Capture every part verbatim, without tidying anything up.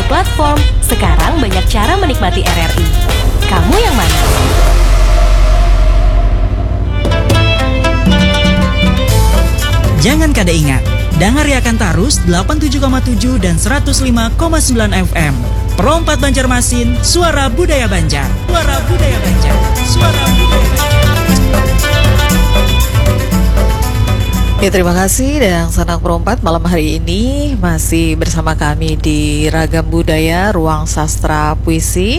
platform. Sekarang banyak cara menikmati R R I. Kamu yang mana? Jangan kada ingat, dengarkan terus delapan puluh tujuh koma tujuh dan seratus lima koma sembilan F M. Perompat Banjarmasin, suara budaya Banjar. Suara budaya Banjar. Suara budaya Banjar. Ya, terima kasih dan Sanak Perompat malam hari ini masih bersama kami di Ragam Budaya Ruang Sastra Puisi.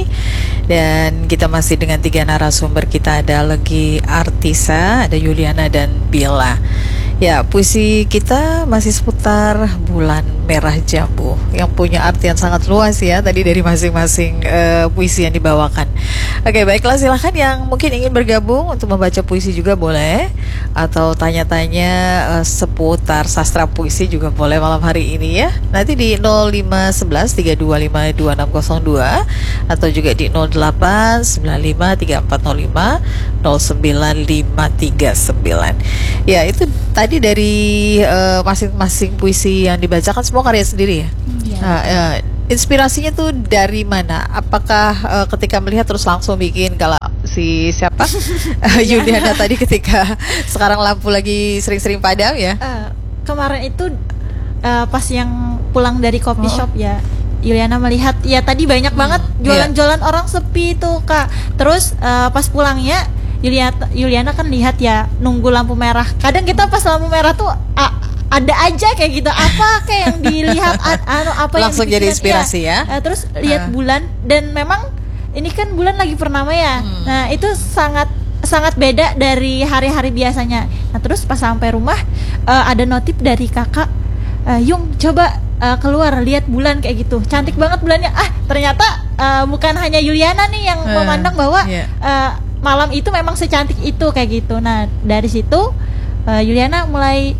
Dan kita masih dengan tiga narasumber kita, ada Legi Artisa, ada Yuliana dan Bila. Ya, puisi kita masih seputar bulan merah jambu yang punya artian sangat luas ya tadi dari masing-masing uh, puisi yang dibawakan. Oke, baiklah, silahkan yang mungkin ingin bergabung untuk membaca puisi juga boleh, atau tanya-tanya uh, seputar sastra puisi juga boleh malam hari ini ya. Nanti di nol lima satu satu tiga dua lima dua enam nol dua atau juga di nol delapan sembilan lima tiga empat nol lima nol sembilan lima tiga sembilan. Ya, itu tadi dari uh, masing-masing puisi yang dibacakan semua karya sendiri ya. Ya. Nah, uh, inspirasinya tuh dari mana? Apakah uh, ketika melihat terus langsung bikin, kalau si siapa uh, Yuliana tadi ketika sekarang lampu lagi sering-sering padam ya? Uh, kemarin itu uh, pas yang pulang dari coffee Oh. shop ya, Yuliana melihat ya tadi banyak Hmm, banget jualan-jualan orang sepi tuh Kak. Terus uh, pas pulangnya Yuliana, Yuliana kan lihat ya nunggu lampu merah. Kadang kita pas lampu merah tuh a, ada aja kayak gitu, apa kayak yang dilihat a, anu apa Langsung yang jadi dipikiran, inspirasi ya. Uh, terus lihat Uh. bulan, dan memang ini kan bulan lagi purnama ya. Hmm. Nah, itu sangat sangat beda dari hari-hari biasanya. Nah, terus pas sampai rumah uh, ada notif dari kakak, uh, Yung coba uh, keluar lihat bulan kayak gitu, cantik banget bulannya. Ah, ternyata uh, bukan hanya Yuliana nih yang Uh, memandang bahwa yeah. uh, malam itu memang secantik itu kayak gitu. Nah, dari situ uh, Yuliana mulai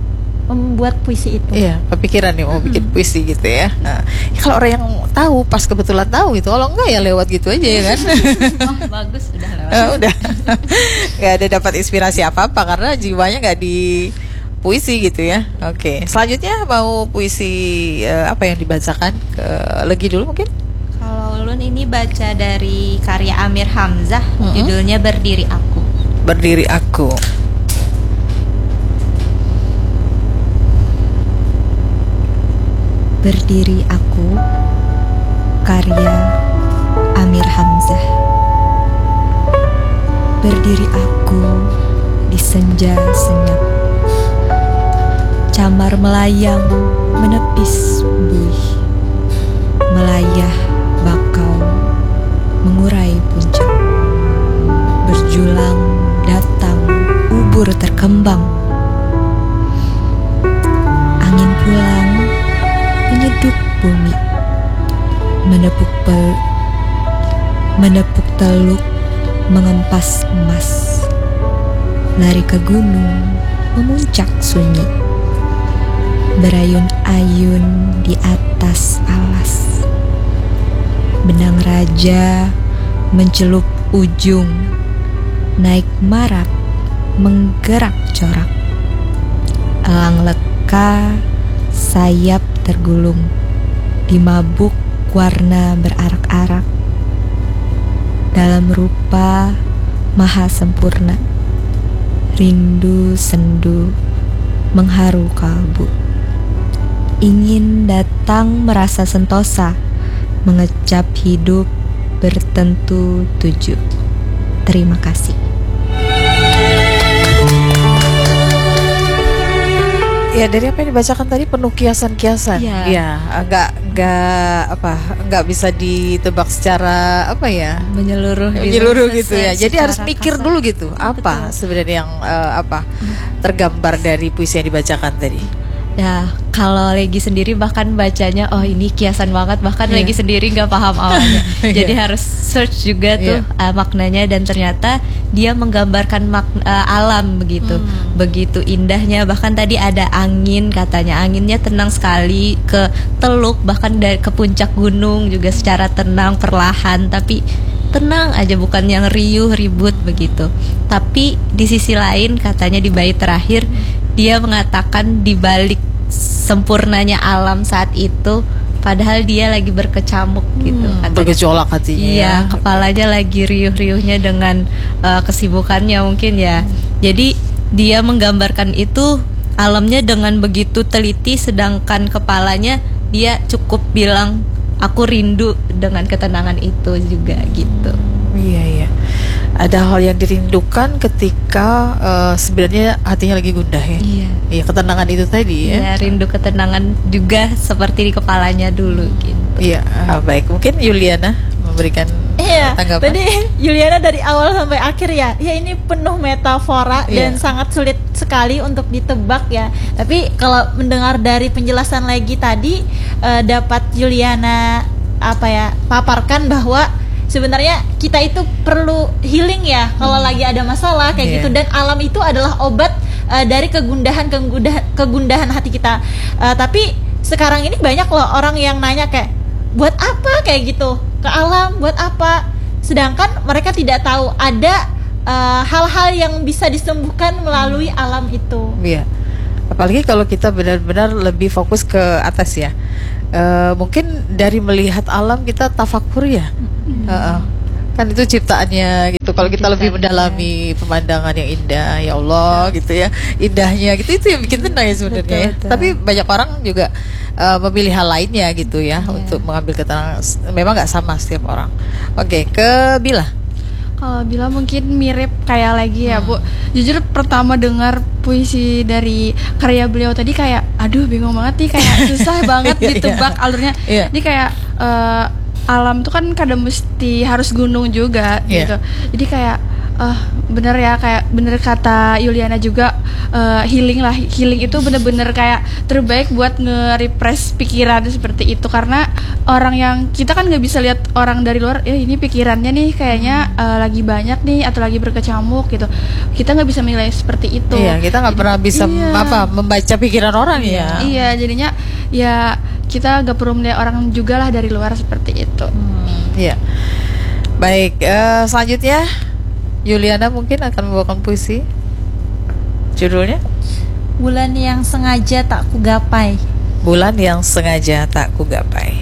membuat puisi itu. Iya, kepikiran nih mau bikin puisi gitu ya. Nah, ya kalau orang yang tahu, pas kebetulan tahu gitu, kalau enggak ya lewat gitu aja ya kan. Oh, bagus, udah lewat. Eh, udah, nggak ada dapat inspirasi apa-apa karena jiwanya nggak di puisi gitu ya. Oke, selanjutnya mau puisi eh, apa yang dibacakan ke Legi dulu mungkin? Kalau Ulun ini baca dari karya Amir Hamzah, Mm-mm. judulnya Berdiri Aku. Berdiri Aku. Berdiri Aku, karya Amir Hamzah. Berdiri aku di senja senyap, camar melayang menepis buih, melayah bakau mengurai puncak, berjulang datang ubur terkembang, angin pulang menyeduk bumi, menepuk pel, menepuk teluk, mengempas emas, lari ke gunung, memuncak sunyi, berayun-ayun di atas alas, benang raja mencelup ujung, naik marak, menggerak corak, elang leka, sayap tergulung, di mabuk warna berarak-arak, dalam rupa maha sempurna, rindu sendu mengharu kalbu, ingin datang merasa sentosa, mengecap hidup bertentu tuju. Terima kasih. Ya, dari apa yang dibacakan tadi penuh kiasan-kiasan. Iya. Ya, enggak enggak apa, enggak bisa ditebak secara apa ya? Menyeluruh, menyeluruh gitu ya. Jadi secara harus mikir kasar. dulu gitu. Apa sebenarnya yang eh, apa tergambar dari puisi yang dibacakan tadi? Nah, kalau Legi sendiri bahkan bacanya, oh ini kiasan banget, bahkan Iya. Legi sendiri nggak paham awalnya. Jadi Iya. harus search juga tuh Iya. uh, maknanya, dan ternyata dia menggambarkan mak- uh, alam begitu, Hmm. begitu indahnya. Bahkan tadi ada angin, katanya anginnya tenang sekali, ke teluk, bahkan dari ke puncak gunung juga secara tenang perlahan, tapi tenang aja, bukan yang riuh ribut begitu. Tapi di sisi lain katanya di bait terakhir dia mengatakan di balik sempurnanya alam saat itu padahal dia lagi berkecamuk gitu. Hmm, katanya. bergejolak hatinya. Iya, ya. kepalanya lagi riuh-riuhnya dengan uh, kesibukannya mungkin ya. Jadi dia menggambarkan itu alamnya dengan begitu teliti, sedangkan kepalanya dia cukup bilang aku rindu dengan ketenangan itu juga gitu. Iya iya. Ada hal yang dirindukan ketika uh, sebenarnya hatinya lagi gundah ya. Iya. Iya, ketenangan itu tadi ya. Ya, rindu ketenangan juga seperti di kepalanya dulu gitu. Iya, ah, baik. Mungkin Yuliana memberikan Iya, tanggapan. tadi Yuliana dari awal sampai akhir ya, ya ini penuh metafora Iya. dan sangat sulit sekali untuk ditebak ya. Tapi kalau mendengar dari penjelasan lagi tadi, eh, dapat Yuliana apa ya paparkan bahwa sebenarnya kita itu perlu healing ya kalau lagi ada masalah kayak Iya. gitu, dan alam itu adalah obat eh, dari kegundahan kegundahan kegundahan hati kita. Eh, tapi sekarang ini banyak loh orang yang nanya kayak buat apa kayak gitu ke alam, buat apa, sedangkan mereka tidak tahu ada uh, hal-hal yang bisa disembuhkan melalui alam itu. Iya. Apalagi kalau kita benar-benar lebih fokus ke atas ya. Eh, mungkin dari melihat alam kita tafakur ya. Heeh. Kan itu ciptaannya gitu. Kalau kita lebih mendalami pemandangan yang indah, ya Allah gitu ya, indahnya gitu, itu yang bikin tenang ya sebenarnya. Betul, ya. betul. Tapi banyak orang juga uh, memilih hal lainnya gitu ya untuk mengambil ketenangan. Memang nggak sama setiap orang. Oke, ke Bila. Kalau bilang mungkin mirip kayak lagi ya Bu. Jujur pertama dengar puisi dari karya beliau tadi kayak aduh bingung banget nih, kayak susah banget Iya, ditebak iya. alurnya. Iya. Jadi kayak eh, alam tuh kan kadang mesti harus gunung juga Iya. gitu. Jadi kayak eh bener ya, kayak bener kata Yuliana juga, eh, healing lah, healing itu bener-bener kayak terbaik buat nge-repress pikiran seperti itu, karena orang yang kita kan nggak bisa lihat orang dari luar, ya ini pikirannya nih kayaknya eh, lagi banyak nih atau lagi berkecamuk gitu, kita nggak bisa menilai seperti itu. Iya, kita nggak pernah bisa Iya. apa membaca pikiran orang ya. Iya, jadinya ya kita gak perlu melihat orang juga lah dari luar seperti itu. Iya. Baik, eh, selanjutnya Yuliana mungkin akan membawakan puisi. Judulnya Bulan yang sengaja tak kugapai. Bulan yang sengaja tak kugapai.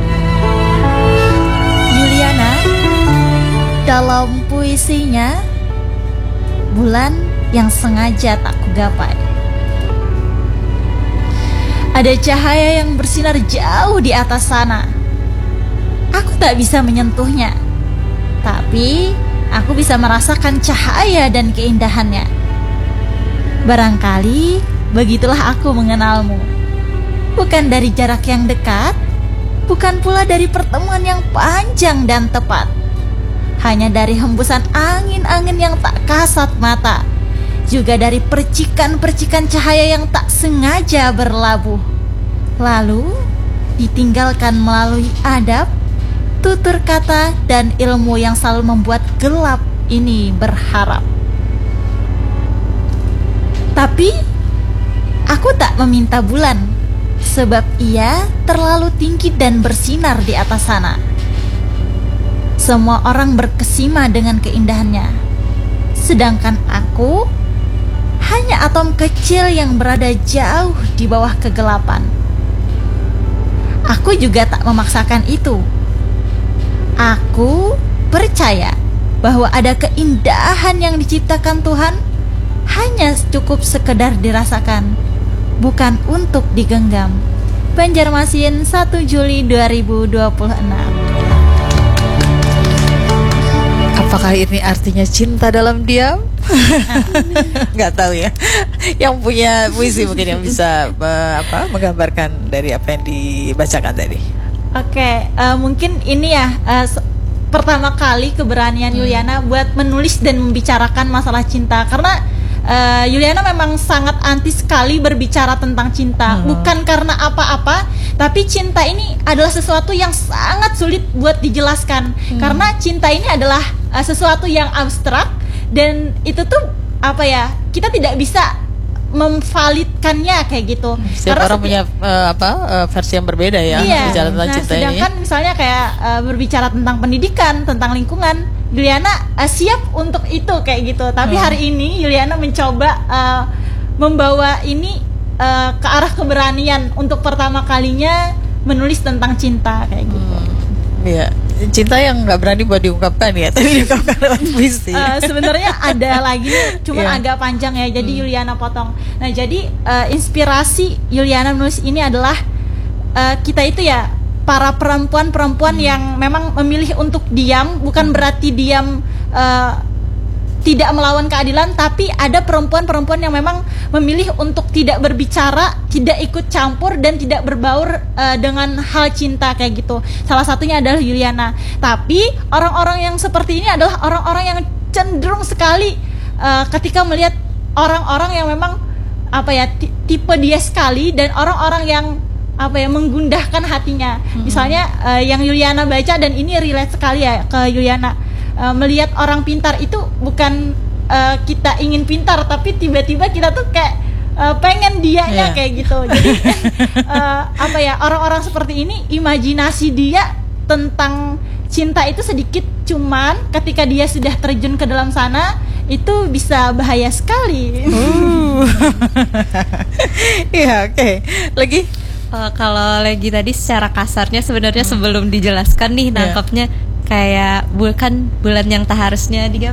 Yuliana dalam puisinya Bulan yang sengaja tak kugapai. Ada cahaya yang bersinar jauh di atas sana. Aku tak bisa menyentuhnya, tapi aku bisa merasakan cahaya dan keindahannya. Barangkali begitulah aku mengenalmu. Bukan dari jarak yang dekat, bukan pula dari pertemuan yang panjang dan tepat. Hanya dari hembusan angin-angin yang tak kasat mata, juga dari percikan-percikan cahaya yang tak sengaja berlabuh, lalu ditinggalkan melalui adab, tutur kata, dan ilmu yang selalu membuat gelap ini berharap. Tapi aku tak meminta bulan, sebab ia terlalu tinggi dan bersinar di atas sana. Semua orang berkesima dengan keindahannya, sedangkan aku hanya atom kecil yang berada jauh di bawah kegelapan. Aku juga tak memaksakan itu. Aku percaya bahwa ada keindahan yang diciptakan Tuhan hanya cukup sekedar dirasakan, bukan untuk digenggam. Banjarmasin, satu Juli dua ribu dua puluh enam. Apakah ini artinya cinta dalam diam? Nggak tahu ya. Yang punya puisi mungkin yang bisa uh, apa menggambarkan dari apa yang dibacakan tadi. Oke, eh, mungkin ini ya eh, se- pertama kali keberanian Yuliana buat menulis dan membicarakan masalah cinta, karena eh, Yuliana memang sangat anti sekali berbicara tentang cinta. Bukan karena apa-apa, tapi cinta ini adalah sesuatu yang sangat sulit buat dijelaskan, karena cinta ini adalah eh, sesuatu yang abstrak, dan itu tuh apa ya, kita tidak bisa memvalidkannya kayak gitu. Setiap Karena orang seti- punya uh, apa uh, versi yang berbeda ya Iya. bicara tentang Nah, cinta ini. sedangkan misalnya kayak uh, berbicara tentang pendidikan, tentang lingkungan, Yuliana uh, siap untuk itu kayak gitu. Tapi Hmm. hari ini Yuliana mencoba uh, membawa ini uh, ke arah keberanian untuk pertama kalinya menulis tentang cinta kayak gitu. Iya, cinta yang nggak berani buat diungkapkan ya, tapi diungkapkan lewat puisi. Uh, sebenarnya ada lagi nih, cuma Yeah. agak panjang ya. Jadi hmm. Yuliana potong. Nah, jadi uh, inspirasi Yuliana menulis ini adalah uh, kita itu ya para perempuan-perempuan hmm. yang memang memilih untuk diam, bukan berarti diam uh, tidak melawan keadilan, tapi ada perempuan-perempuan yang memang memilih untuk tidak berbicara, tidak ikut campur dan tidak berbaur uh, dengan hal cinta kayak gitu. Salah satunya adalah Yuliana. Tapi orang-orang yang seperti ini adalah orang-orang yang cenderung sekali uh, ketika melihat orang-orang yang memang apa ya t- tipe dia sekali dan orang-orang yang apa ya menggundahkan hatinya. Mm-hmm. Misalnya uh, yang Yuliana baca dan ini relate sekali ya ke Yuliana. Uh, melihat orang pintar itu bukan uh, kita ingin pintar, tapi tiba-tiba kita tuh kayak uh, pengen dianya yeah. kayak gitu. Jadi uh, apa ya orang-orang seperti ini imajinasi dia tentang cinta itu sedikit, cuman ketika dia sudah terjun ke dalam sana itu bisa bahaya sekali. Uh. Iya, oke. Okay. Lagi uh, kalau lagi tadi secara kasarnya sebenarnya hmm. sebelum dijelaskan nih nangkepnya yeah. kayak bukan bulan yang tak harusnya